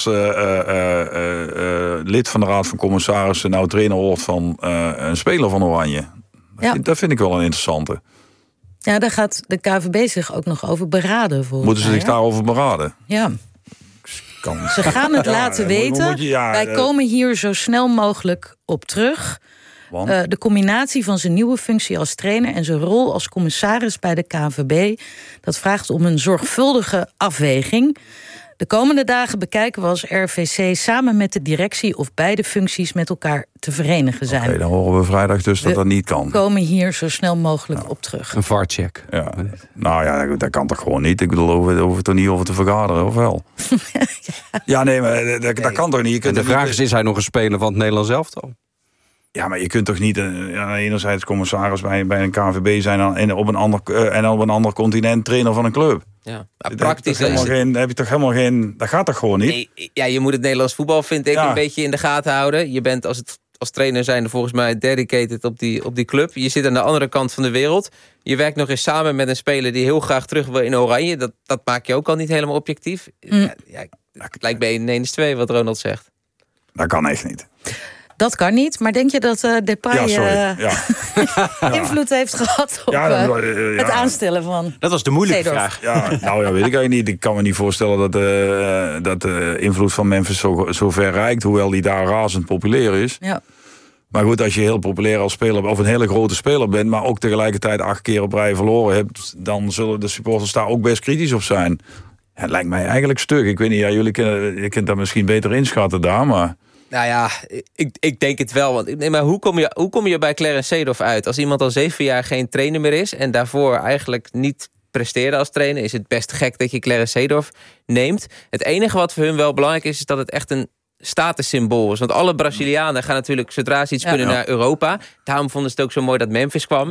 [SPEAKER 6] lid van de Raad van Commissarissen nou trainer wordt van een speler van Oranje. Dat vind ik wel een interessante.
[SPEAKER 2] Ja, daar gaat de KVB zich ook nog over beraden.
[SPEAKER 6] Moeten ze zich daarover beraden?
[SPEAKER 2] Ja. Ze gaan het laten weten. Wij komen hier zo snel mogelijk op terug. De combinatie van zijn nieuwe functie als trainer en zijn rol als commissaris bij de KNVB, dat vraagt om een zorgvuldige afweging. De komende dagen bekijken we als RVC samen met de directie of beide functies met elkaar te verenigen zijn.
[SPEAKER 6] Oké, dan horen we vrijdag dus dat niet kan.
[SPEAKER 2] We komen hier zo snel mogelijk op terug.
[SPEAKER 8] Een VAR-check.
[SPEAKER 6] Ja. Nou ja, dat kan toch gewoon niet? Ik bedoel, we hoeven toch niet over te vergaderen, of wel? Ja, nee, maar dat kan toch niet? Je kunt
[SPEAKER 8] de vraag is hij nog een speler van het Nederlands elftal?
[SPEAKER 6] Ja, maar je kunt toch niet enerzijds commissaris bij een KNVB zijn en op een ander continent trainer van een club?
[SPEAKER 7] Ja, praktisch
[SPEAKER 6] heb je toch helemaal geen. Dat gaat toch gewoon niet?
[SPEAKER 7] Nee, ja, je moet het Nederlands voetbal, vind ik, een beetje in de gaten houden. Je bent als trainer zijnde volgens mij dedicated op die club. Je zit aan de andere kant van de wereld. Je werkt nog eens samen met een speler die heel graag terug wil in Oranje. Dat maak je ook al niet helemaal objectief. Het lijkt bij 1 is 2 wat Ronald zegt.
[SPEAKER 6] Dat kan echt niet.
[SPEAKER 2] Dat kan niet, maar denk je dat Depay invloed heeft gehad op het aanstellen van...
[SPEAKER 1] Dat was de moeilijke vraag.
[SPEAKER 6] Ja, nou ja, weet ik eigenlijk niet. Ik kan me niet voorstellen dat de invloed van Memphis zo ver reikt, hoewel die daar razend populair is.
[SPEAKER 2] Ja.
[SPEAKER 6] Maar goed, als je heel populair als speler of een hele grote speler bent, maar ook tegelijkertijd 8 keer op rij verloren hebt, dan zullen de supporters daar ook best kritisch op zijn. Ja, het lijkt mij eigenlijk stuk. Ik weet niet, je kunt dat misschien beter inschatten daar, maar...
[SPEAKER 7] Nou ja, ik denk het wel. Maar hoe kom je bij Clarence Seedorf uit? Als iemand al 7 jaar geen trainer meer is en daarvoor eigenlijk niet presteerde als trainer, is het best gek dat je Clarence Seedorf neemt. Het enige wat voor hun wel belangrijk is dat het echt een statussymbool is. Want alle Brazilianen gaan natuurlijk, zodra ze iets kunnen, naar Europa. Daarom vonden ze het ook zo mooi dat Memphis kwam.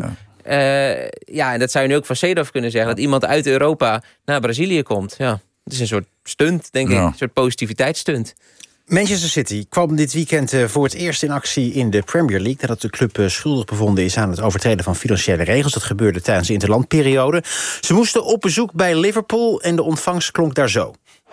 [SPEAKER 7] En dat zou je nu ook van Seedorf kunnen zeggen, dat iemand uit Europa naar Brazilië komt. Ja, het is een soort stunt, denk ik. Een soort positiviteitsstunt.
[SPEAKER 1] Manchester City kwam dit weekend voor het eerst in actie in de Premier League, nadat de club schuldig bevonden is aan het overtreden van financiële regels. Dat gebeurde tijdens de interlandperiode. Ze moesten op bezoek bij Liverpool en de ontvangst klonk daar zo.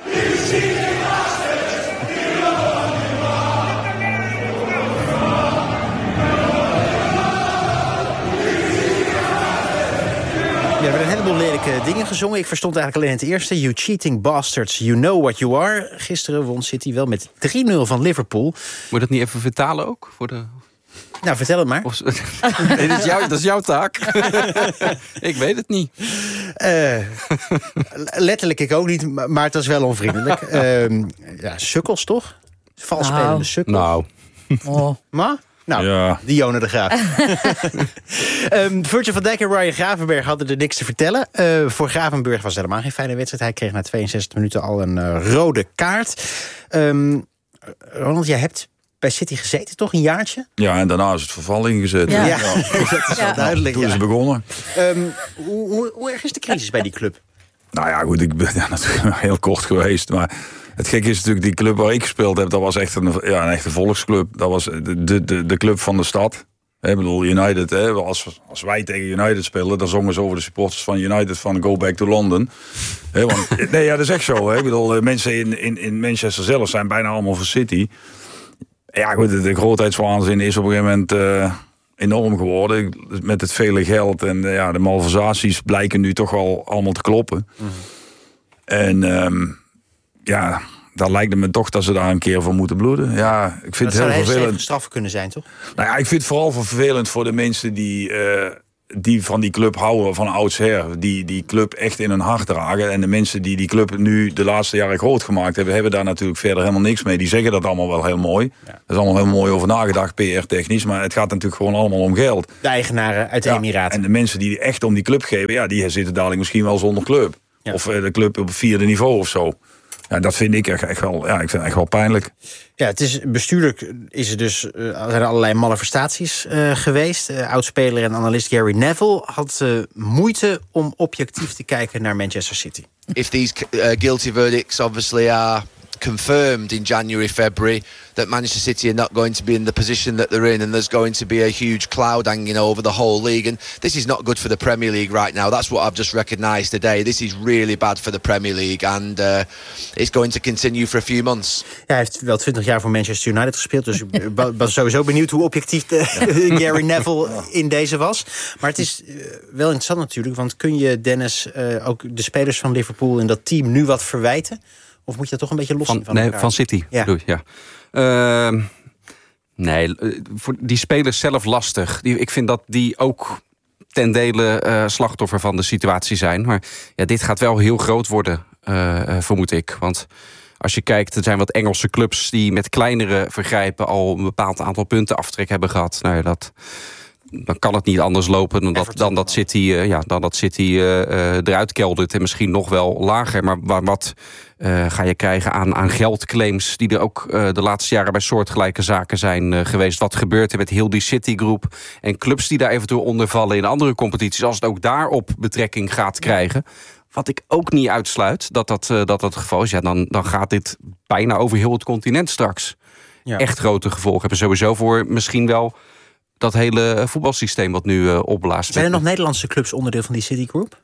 [SPEAKER 1] Ja, er werden een heleboel lelijke dingen gezongen. Ik verstond eigenlijk alleen het eerste. You cheating bastards, you know what you are. Gisteren won City wel met 3-0 van Liverpool.
[SPEAKER 8] Moet je dat niet even vertalen ook?
[SPEAKER 1] Nou, vertel het maar.
[SPEAKER 8] Nee, dat is jouw taak. Ik weet het niet.
[SPEAKER 1] Letterlijk ik ook niet, maar het was wel onvriendelijk. Sukkels toch? Valspelende sukkels.
[SPEAKER 8] Nou.
[SPEAKER 1] Maar? Nou, Dionne de Graaf. Virgil van Dijk en Ryan Gravenberch hadden er niks te vertellen. Voor Gravenberch was het helemaal geen fijne wedstrijd. Hij kreeg na 62 minuten al een rode kaart. Ronald, jij hebt bij City gezeten, toch? Een jaartje?
[SPEAKER 6] Ja, en daarna is het verval ingezet.
[SPEAKER 1] Ja. Dat is wel duidelijk.
[SPEAKER 6] Toen is het begonnen.
[SPEAKER 1] Hoe erg is de crisis bij die club?
[SPEAKER 6] Nou ja, goed, ik ben natuurlijk heel kort geweest, maar... Het gekke is natuurlijk, die club waar ik gespeeld heb, dat was echt een echte volksclub. Dat was de club van de stad. Ik bedoel, United, als wij tegen United spelen, dan zongen ze over de supporters van United van go back to London. Want, nee, ja, dat is echt zo. Ik bedoel, mensen in Manchester zelf zijn bijna allemaal voor City. Ja, goed, de grootheidswaanzin is op een gegeven moment enorm geworden. Met het vele geld en de malversaties blijken nu toch al allemaal te kloppen. En dan lijkt het me toch dat ze daar een keer voor moeten bloeden. Ja, ik vind het heel vervelend. Dat zou
[SPEAKER 1] straffen kunnen zijn, toch?
[SPEAKER 6] Nou ja, ik vind het vooral vervelend voor de mensen die van die club houden van oudsher. Die club echt in hun hart dragen. En de mensen die club nu de laatste jaren groot gemaakt hebben daar natuurlijk verder helemaal niks mee. Die zeggen dat allemaal wel heel mooi. Ja. Er is allemaal heel mooi over nagedacht, PR-technisch. Maar het gaat natuurlijk gewoon allemaal om geld.
[SPEAKER 1] De eigenaren uit de Emiraten.
[SPEAKER 6] En de mensen die echt om die club geven, die zitten dadelijk misschien wel zonder club. Ja. Of de club op het 4e niveau of zo. Ja, dat vind ik echt wel, ik vind het echt wel pijnlijk.
[SPEAKER 1] Ja, het is bestuurlijk is er dus zijn er allerlei malversaties geweest. Oudspeler en analist Gary Neville had moeite om objectief te kijken naar Manchester City.
[SPEAKER 11] If these guilty verdicts obviously are confirmed in January, February, that Manchester City are not going to be in the position that they're in, and there's going to be a huge cloud hanging over the whole league, and this is not good for the Premier League right now. That's what I've just recognised today. This is really bad for the Premier League, and it's going to continue for a few months.
[SPEAKER 1] Ja, hij heeft wel 20 jaar voor Manchester United gespeeld, dus ik was sowieso benieuwd hoe objectief Gary Neville in deze was. Maar het is wel interessant natuurlijk, want kun je, Dennis, ook de spelers van Liverpool in dat team nu wat verwijten? Of moet je dat toch een beetje los zien van elkaar?
[SPEAKER 8] Van City. Ja. Nee, voor die spelers zelf lastig. Ik vind dat die ook ten dele slachtoffer van de situatie zijn. Maar ja, dit gaat wel heel groot worden, vermoed ik. Want als je kijkt, er zijn wat Engelse clubs die met kleinere vergrijpen al een bepaald aantal punten aftrek hebben gehad. Nou ja, dan kan het niet anders lopen dan dat City eruit keldert en misschien nog wel lager. Maar wat ga je krijgen aan geldclaims die er ook de laatste jaren bij soortgelijke zaken zijn geweest. Wat gebeurt er met heel die City-groep en clubs die daar eventueel onder vallen in andere competities, als het ook daarop betrekking gaat krijgen. Wat ik ook niet uitsluit dat het geval is, dan gaat dit bijna over heel het continent straks. Ja. Echt grote gevolgen hebben. Sowieso voor misschien wel dat hele voetbalsysteem wat nu opblaast.
[SPEAKER 1] Zijn er nog Nederlandse clubs onderdeel van die Citigroup?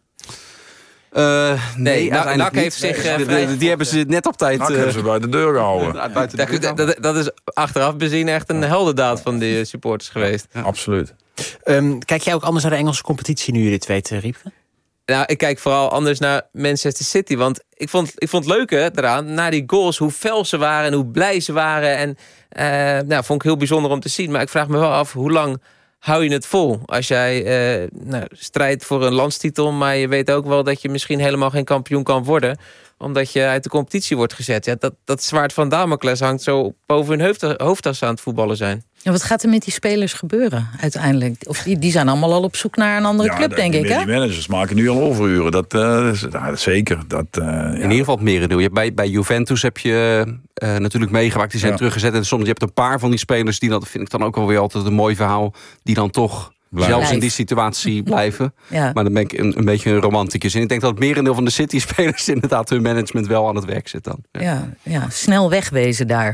[SPEAKER 7] Nee, NAC heeft zich...
[SPEAKER 8] die hebben ze net op tijd...
[SPEAKER 6] NAC hebben ze bij de deur gehouden.
[SPEAKER 7] Dat is achteraf bezien echt een heldendaad van de supporters geweest.
[SPEAKER 6] Ja. Absoluut.
[SPEAKER 1] Kijk jij ook anders naar de Engelse competitie nu je dit weet, Riepke?
[SPEAKER 7] Nou, ik kijk vooral anders naar Manchester City. Want ik vond het leuke eraan, na die goals, hoe fel ze waren en hoe blij ze waren. En vond ik heel bijzonder om te zien. Maar ik vraag me wel af, hoe lang hou je het vol? Als jij strijdt voor een landstitel, maar je weet ook wel dat je misschien helemaal geen kampioen kan worden, omdat je uit de competitie wordt gezet. Ja, dat zwaard van Damocles hangt zo boven hun hoofd als ze aan het voetballen zijn.
[SPEAKER 2] Ja, wat gaat er met die spelers gebeuren uiteindelijk? Of die zijn allemaal al op zoek naar een andere club, denk ik, hè?
[SPEAKER 6] Die managers maken nu al overuren. Dat zeker.
[SPEAKER 8] In ieder geval het merendeel. Bij Juventus heb je natuurlijk meegemaakt. Die zijn teruggezet. En soms je hebt een paar van die spelers die, dat vind ik dan ook wel weer altijd een mooi verhaal, die dan toch zelfs in die situatie blijven. Ja. Maar dan ben ik een beetje een romanticus. En ik denk dat het merendeel van de City-spelers inderdaad hun management wel aan het werk zit dan.
[SPEAKER 2] Ja, snel wegwezen daar.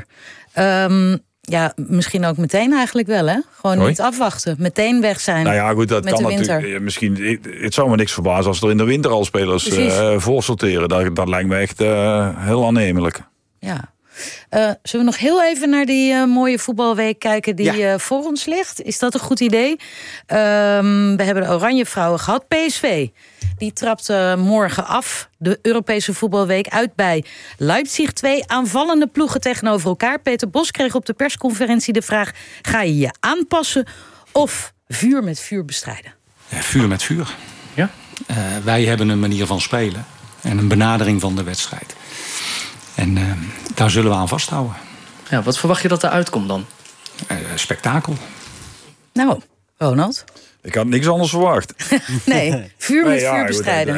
[SPEAKER 2] Ja, misschien ook meteen eigenlijk wel, hè? Gewoon niet afwachten. Meteen weg zijn.
[SPEAKER 6] Nou ja, goed, dat kan natuurlijk. Misschien, het zou me niks verbazen als er in de winter al spelers voorsorteren. Dat lijkt me echt heel aannemelijk.
[SPEAKER 2] Ja. Zullen we nog heel even naar die mooie voetbalweek kijken die voor ons ligt? Is dat een goed idee? We hebben de Oranje Vrouwen gehad. PSV, die trapt morgen af de Europese voetbalweek uit bij Leipzig. 2 aanvallende ploegen tegenover elkaar. Peter Bos kreeg op de persconferentie de vraag: ga je je aanpassen of vuur met vuur bestrijden?
[SPEAKER 12] Ja, vuur met vuur. Ja? Wij hebben een manier van spelen en een benadering van de wedstrijd. En daar zullen we aan vasthouden.
[SPEAKER 14] Ja, wat verwacht je dat eruit komt dan?
[SPEAKER 12] Spektakel.
[SPEAKER 2] Nou, Ronald?
[SPEAKER 6] Ik had niks anders verwacht.
[SPEAKER 2] Nee, vuur met vuur bestrijden.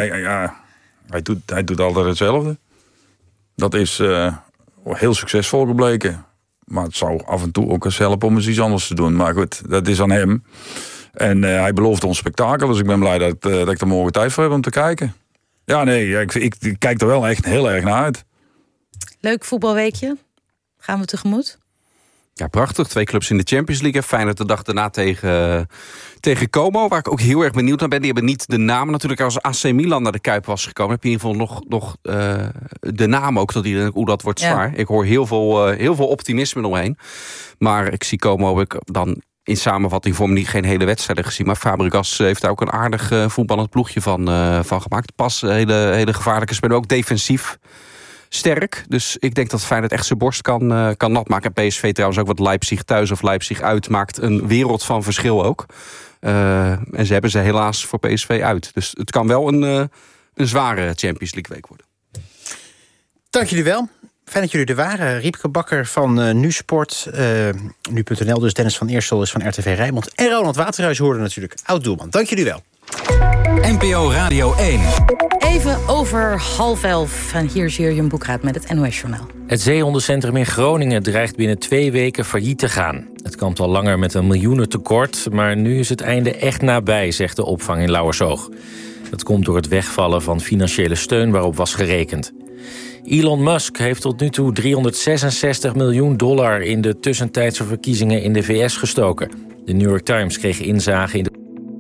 [SPEAKER 6] Hij doet altijd hetzelfde. Dat is heel succesvol gebleken. Maar het zou af en toe ook eens helpen om eens iets anders te doen. Maar goed, dat is aan hem. En hij belooft ons spektakel. Dus ik ben blij dat ik er morgen tijd voor heb om te kijken. Ja, nee, ik kijk er wel echt heel erg naar uit.
[SPEAKER 2] Leuk voetbalweekje. Gaan we tegemoet?
[SPEAKER 8] Ja, prachtig. 2 clubs in de Champions League. Feyenoord de dag daarna tegen Como, waar ik ook heel erg benieuwd naar ben. Die hebben niet de naam. Natuurlijk, als AC Milan naar de Kuip was gekomen, heb je in ieder geval nog de naam ook. Hoe dat wordt zwaar. Ik hoor heel veel optimisme omheen. Maar ik zie Como, heb ik dan in samenvatting voor me niet geen hele wedstrijden gezien. Maar Fabregas heeft daar ook een aardig voetballend ploegje van gemaakt. Pas hele gevaarlijke spelen, ook defensief sterk. Dus ik denk dat Feyenoord echt zijn borst kan nat maken. En PSV trouwens ook, wat Leipzig thuis of Leipzig uit maakt een wereld van verschil ook. En ze hebben ze helaas voor PSV uit. Dus het kan wel een zware Champions League week worden.
[SPEAKER 1] Dank jullie wel. Fijn dat jullie er waren. Riepke Bakker van NuSport, nu.nl. Dus Dennis van Eersel is van RTV Rijnmond. En Ronald Waterhuis hoorde natuurlijk oud-doelman. Dank jullie wel.
[SPEAKER 3] NPO Radio 1.
[SPEAKER 2] Even over 10:30. En hier is Jurjen Boekraat met het NOS-journaal.
[SPEAKER 13] Het zeehondencentrum in Groningen dreigt binnen 2 weken failliet te gaan. Het kampt al langer met een miljoenentekort, maar nu is het einde echt nabij, zegt de opvang in Lauwersoog. Dat komt door het wegvallen van financiële steun waarop was gerekend. Elon Musk heeft tot nu toe $366 miljoen in de tussentijdse verkiezingen in de VS gestoken. De New York Times kreeg inzage in de...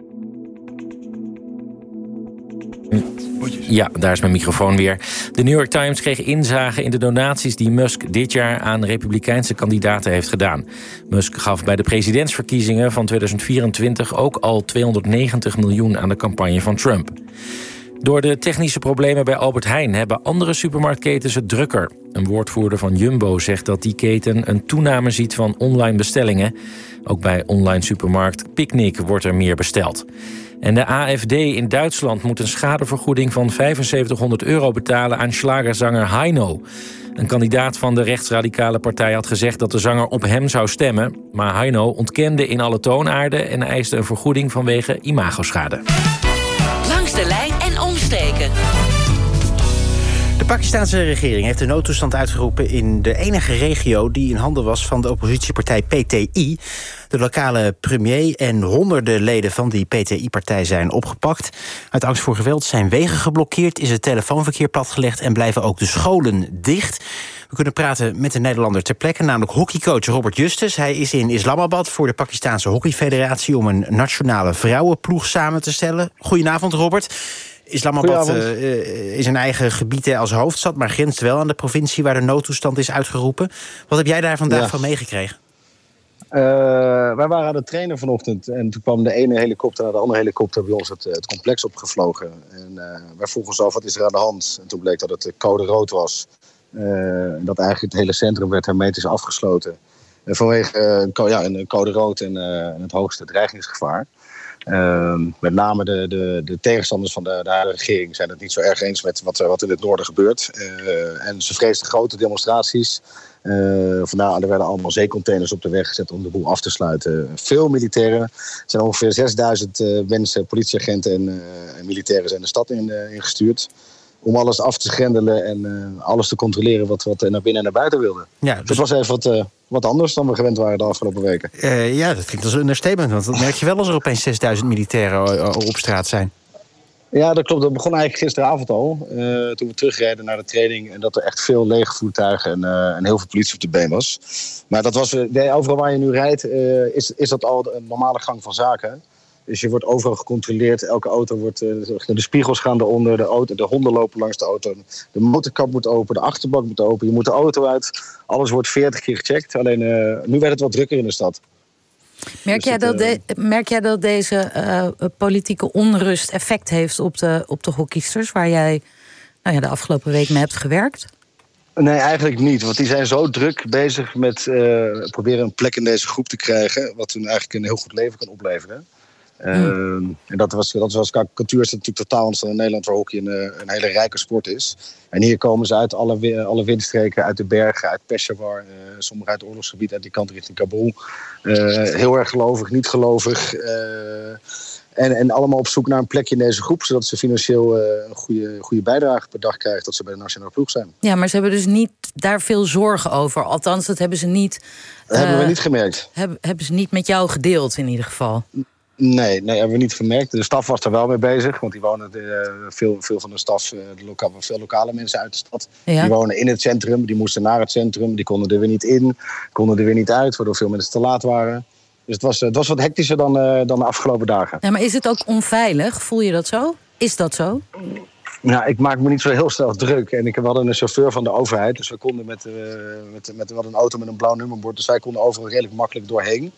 [SPEAKER 13] Ja, daar is mijn microfoon weer. De New York Times kreeg inzage in de donaties die Musk dit jaar aan republikeinse kandidaten heeft gedaan. Musk gaf bij de presidentsverkiezingen van 2024 ook al $290 miljoen aan de campagne van Trump. Door de technische problemen bij Albert Heijn hebben andere supermarktketens het drukker. Een woordvoerder van Jumbo zegt dat die keten een toename ziet van online bestellingen. Ook bij online supermarkt Picnic wordt er meer besteld. En de AfD in Duitsland moet een schadevergoeding van €7500 betalen aan schlagerzanger Heino. Een kandidaat van de rechtsradicale partij had gezegd dat de zanger op hem zou stemmen. Maar Heino ontkende in alle toonaarden en eiste een vergoeding vanwege imagoschade.
[SPEAKER 28] Langs de lijn en omsteken.
[SPEAKER 1] De Pakistanse regering heeft de noodtoestand uitgeroepen in de enige regio die in handen was van de oppositiepartij PTI. De lokale premier en honderden leden van die PTI-partij zijn opgepakt. Uit angst voor geweld zijn wegen geblokkeerd, is het telefoonverkeer platgelegd en blijven ook de scholen dicht. We kunnen praten met een Nederlander ter plekke, namelijk hockeycoach Robert Justus. Hij is in Islamabad voor de Pakistanse Hockeyfederatie om een nationale vrouwenploeg samen te stellen. Goedenavond, Robert. Islamabad is een eigen gebied als hoofdstad, maar grenst wel aan de provincie waar de noodtoestand is uitgeroepen. Wat heb jij daar vandaag van meegekregen?
[SPEAKER 15] Wij waren aan het trainen vanochtend en toen kwam de ene helikopter naar de andere helikopter bij ons het complex opgevlogen. En wij vroegen ons af, wat is er aan de hand? En toen bleek dat het code rood was. Dat eigenlijk het hele centrum werd hermetisch afgesloten. Vanwege een code rood en het hoogste dreigingsgevaar. Met name de tegenstanders van de regering zijn het niet zo erg eens met wat in het noorden gebeurt. En ze vreesden grote demonstraties. Vandaar, er werden allemaal zeecontainers op de weg gezet om de boel af te sluiten. Veel militairen. Er zijn ongeveer 6000 mensen, politieagenten en militairen zijn de stad ingestuurd. Om alles af te grendelen en alles te controleren wat naar binnen en naar buiten wilde. Ja, dus het was even wat anders dan we gewend waren de afgelopen weken.
[SPEAKER 1] Ja, dat klinkt als een understatement. Want dat merk je wel als er opeens 6000 militairen op straat zijn.
[SPEAKER 15] Ja, dat klopt. Dat begon eigenlijk gisteravond al. Toen we terugreden naar de training. En dat er echt veel lege voertuigen en heel veel politie op de been was. Maar dat was, overal waar je nu rijdt, is dat al een normale gang van zaken. Dus je wordt overal gecontroleerd. Elke auto wordt... de spiegels gaan eronder. De honden lopen langs de auto. De motorkap moet open. De achterbak moet open. Je moet de auto uit. Alles wordt 40 keer gecheckt. Alleen nu werd het wat drukker in de stad.
[SPEAKER 2] Merk jij dat deze politieke onrust effect heeft op de hockeysters... waar jij de afgelopen week mee hebt gewerkt?
[SPEAKER 15] Nee, eigenlijk niet. Want die zijn zo druk bezig met proberen een plek in deze groep te krijgen... wat hun eigenlijk een heel goed leven kan opleveren. En dat was qua cultuur is het natuurlijk totaal anders dan in Nederland... waar hockey een hele rijke sport is. En hier komen ze uit alle windstreken, uit de bergen, uit Peshawar... sommigen uit het oorlogsgebied, uit die kant richting Kabul. Heel erg gelovig, niet gelovig. En allemaal op zoek naar een plekje in deze groep... zodat ze financieel een goede bijdrage per dag krijgen... dat ze bij de nationale ploeg zijn.
[SPEAKER 2] Ja, maar ze hebben dus niet daar veel zorgen over. Althans, dat hebben ze niet...
[SPEAKER 15] Dat hebben we niet gemerkt.
[SPEAKER 2] Hebben ze niet met jou gedeeld in ieder geval?
[SPEAKER 15] Nee, hebben we niet gemerkt. De staf was er wel mee bezig. Want die wonen veel van de staf, veel lokale mensen uit de stad. Ja. Die wonen in het centrum, die moesten naar het centrum. Die konden er weer niet in, konden er weer niet uit. Waardoor veel mensen te laat waren. Dus het was wat hectischer dan de afgelopen dagen.
[SPEAKER 2] Ja, maar is het ook onveilig? Voel je dat zo? Is dat zo?
[SPEAKER 15] Nou, ik maak me niet zo heel snel druk. En we hadden een chauffeur van de overheid. Dus we konden we hadden een auto met een blauw nummerbord. Dus wij konden overal redelijk makkelijk doorheen.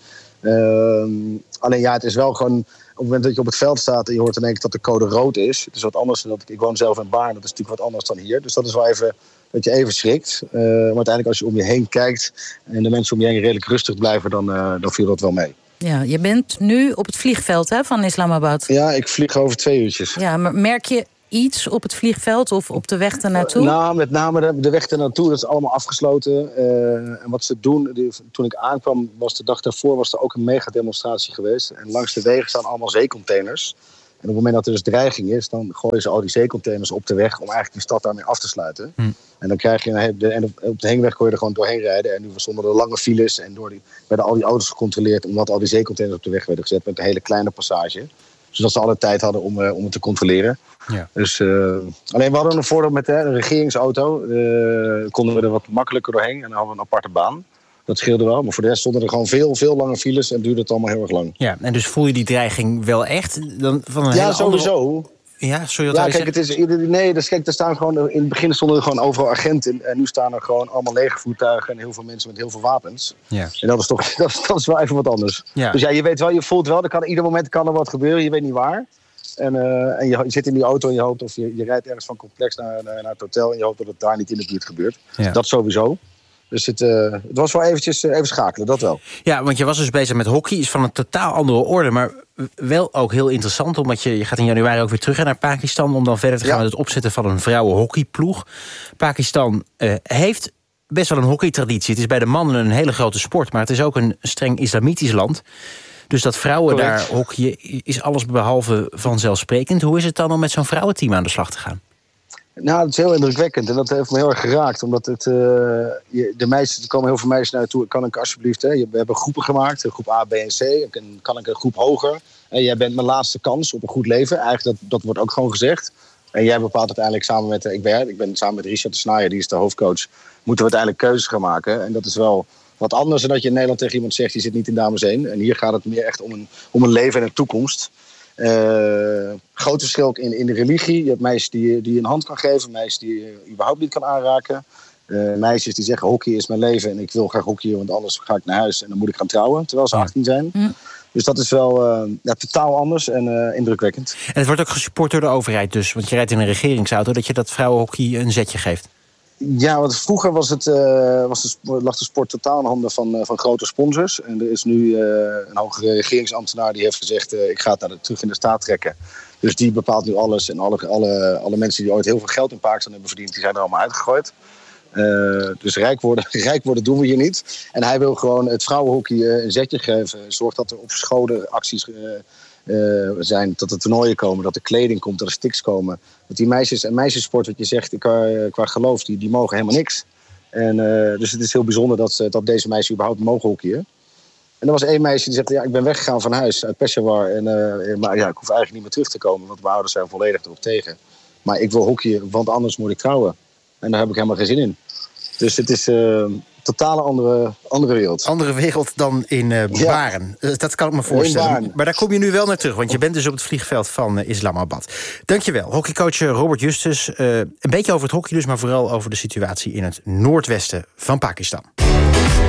[SPEAKER 15] Alleen ja, het is wel gewoon... Op het moment dat je op het veld staat en je hoort in één keer dat de code rood is. Het is wat anders dan ik woon zelf in Baarn. Dat is natuurlijk wat anders dan hier. Dus dat is wel even dat je even schrikt. Maar uiteindelijk als je om je heen kijkt en de mensen om je heen redelijk rustig blijven, dan viel dat wel mee.
[SPEAKER 2] Ja, je bent nu op het vliegveld van Islamabad.
[SPEAKER 15] Ja, ik vlieg over 2 uurtjes.
[SPEAKER 2] Ja, maar merk je iets op het vliegveld of op de weg ernaartoe?
[SPEAKER 15] Nou, met name de weg ernaartoe, dat is allemaal afgesloten. En wat ze doen, toen ik aankwam, de dag daarvoor was er ook een megademonstratie geweest. En langs de wegen staan allemaal zeecontainers. En op het moment dat er dus dreiging is, dan gooien ze al die zeecontainers op de weg om eigenlijk die stad daarmee af te sluiten. En dan krijg je op de heenweg kon je er gewoon doorheen rijden. En nu stonden er lange files en werden al die auto's gecontroleerd, omdat al die zeecontainers op de weg werden gezet met een hele kleine passage. Zodat ze alle tijd hadden om het te controleren. Ja. Dus, alleen we hadden een voordeel met de regeringsauto. Konden we er wat makkelijker doorheen. En dan hadden we een aparte baan. Dat scheelde wel. Maar voor de rest stonden er gewoon veel lange files. En duurde het allemaal heel erg lang.
[SPEAKER 1] Ja, en dus voel je die dreiging wel echt? Dan van een
[SPEAKER 15] ja, sowieso.
[SPEAKER 1] Ja, sorry.
[SPEAKER 15] Ja, kijk, er staan gewoon, in het begin stonden er gewoon overal agenten. En nu staan er gewoon allemaal legervoertuigen en heel veel mensen met heel veel wapens. Ja. En dat is toch dat is wel even wat anders. Ja. Dus ja, je weet wel, je voelt wel, ieder moment kan er wat gebeuren. Je weet niet waar. En je zit in die auto en je hoopt, of je rijdt ergens van complex naar het hotel en je hoopt dat het daar niet in de buurt gebeurt. Ja. Dat sowieso. Dus het was wel eventjes even schakelen, dat wel.
[SPEAKER 1] Ja, want je was dus bezig met hockey, is van een totaal andere orde, maar wel ook heel interessant, omdat je gaat in januari ook weer terug naar Pakistan om dan verder te gaan met het opzetten van een vrouwenhockeyploeg. Pakistan heeft best wel een hockeytraditie. Het is bij de mannen een hele grote sport, maar het is ook een streng islamitisch land. Dus dat vrouwen daar hockeyen is alles behalve vanzelfsprekend. Hoe is het dan om met zo'n vrouwenteam aan de slag te gaan?
[SPEAKER 15] Nou, dat is heel indrukwekkend en dat heeft me heel erg geraakt. Omdat de meisjes, er komen heel veel meisjes naar je toe. Kan ik alsjeblieft, we hebben groepen gemaakt, groep A, B en C. Kan ik een groep hoger? En jij bent mijn laatste kans op een goed leven. Eigenlijk, dat wordt ook gewoon gezegd. En jij bepaalt uiteindelijk samen met, ik ben samen met Richard de Snaaier, die is de hoofdcoach, moeten we uiteindelijk keuzes gaan maken. En dat is wel wat anders dan dat je in Nederland tegen iemand zegt, die zit niet in dames 1. En hier gaat het meer echt om een leven en een toekomst. Groot verschil in de religie. Je hebt meisjes die een hand kan geven, meisjes die je überhaupt niet kan aanraken. Meisjes die zeggen hockey is mijn leven en ik wil graag hockeyen, want anders ga ik naar huis en dan moet ik gaan trouwen, terwijl ze 18 zijn. Dus dat is wel totaal anders en indrukwekkend.
[SPEAKER 1] En het wordt ook gesupport door de overheid dus, want je rijdt in een regeringsauto, dat je dat vrouwenhockey een zetje geeft.
[SPEAKER 15] Ja, want vroeger lag de sport totaal in handen van grote sponsors. En er is nu een hogere regeringsambtenaar die heeft gezegd, ik ga het terug in de staat trekken. Dus die bepaalt nu alles. En alle mensen die ooit heel veel geld in Pakistan hebben verdiend, die zijn er allemaal uitgegooid. Dus rijk worden doen we hier niet. En hij wil gewoon het vrouwenhockey een zetje geven. Zorgt dat er op scholen acties zijn, dat er toernooien komen, dat er kleding komt, dat er sticks komen. Dat die meisjes en meisjessport, wat je zegt, qua geloof, die mogen helemaal niks. En dus het is heel bijzonder dat deze meisjes überhaupt mogen hockeyen. En er was één meisje die zegt, ik ben weggegaan van huis uit Peshawar. Maar ik hoef eigenlijk niet meer terug te komen, want mijn ouders zijn volledig erop tegen. Maar ik wil hockeyen, want anders moet ik trouwen. En daar heb ik helemaal geen zin in. Dus het is een totale andere wereld.
[SPEAKER 1] Andere wereld dan in Baren. Dat kan ik me voorstellen. Maar daar kom je nu wel naar terug, want je bent dus op het vliegveld van Islamabad. Dankjewel, hockeycoach Robert Justus. Een beetje over het hockey dus, maar vooral over de situatie in het noordwesten van Pakistan.